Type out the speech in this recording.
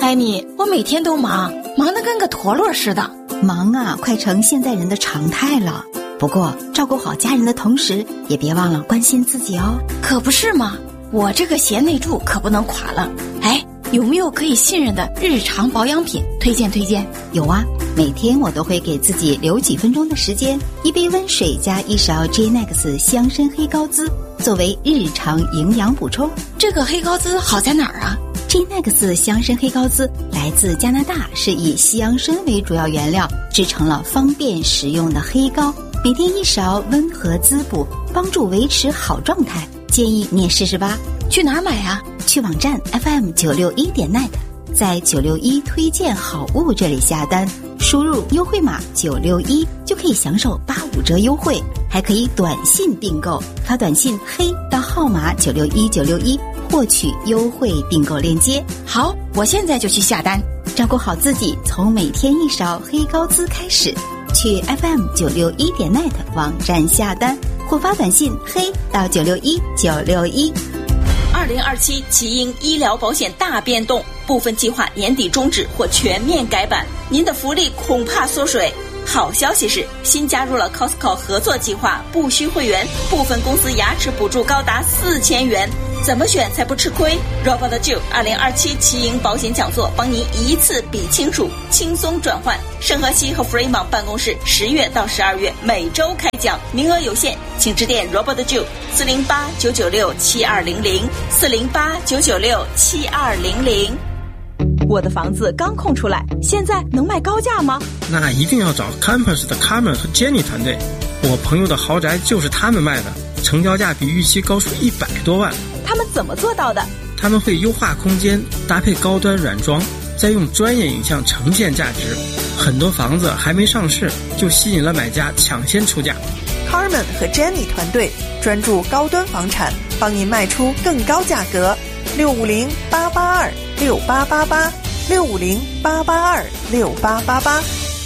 艾米，我每天都忙得跟个陀螺似的。 忙啊，快成现在人的常态了。不过照顾好家人的同时，也别忘了关心自己哦。 可不是嘛，我这个贤内助可不能垮了。哎，有没有可以信任的日常保养品推荐？ 有啊，每天我都会给自己留几分钟的时间，一杯温水加一勺 J-Nex 香参黑高滋作为日常营养补充。 这个黑高滋好在哪儿啊 ？J-Nex 香参黑高滋来自加拿大，是以西洋参为主要原料制成了方便食用的黑膏，每天一勺，温和滋补，帮助维持好状态。建议你也试试吧。 去哪儿买啊？ 去网站 FM961.net， 在961推荐好物这里下单，输入优惠码961就可以享受85折优惠，还可以短信订购，发短信黑到号码961961获取优惠订购链接。 好，我现在就去下单。 照顾好自己，从每天一勺黑高滋开始。去 FM961.net 网站下单或发短信黑到961961。 2027奇鹰医疗保险大变动，部分计划年底终止或全面改版，您的福利恐怕缩水。好消息是，新加入了 Costco 合作计划，不需会员，部分公司牙齿补助高达4000元。怎么选才不吃亏 ？Robert Jill 2027奇鹰保险讲座，帮您一次比清楚，轻松转换。圣荷西和 Fremont 办公室10月到12月每周开讲，名额有限，请致电 Robert Jill 408-996-7200 408-996-7200。 我的房子刚空出来，现在能卖高价吗？ 那一定要找 Campus 的 Carmen 和 Jenny 团队，我朋友的豪宅就是他们卖的，成交价比预期高出100多万。 他们怎么做到的？ 他们会优化空间，搭配高端软装，再用专业影像呈现价值。很多房子还没上市，就吸引了买家抢先出价。 Carmen 和 Jenny 团队专注高端房产，帮您卖出更高价格。650-882-6888 650-882-6888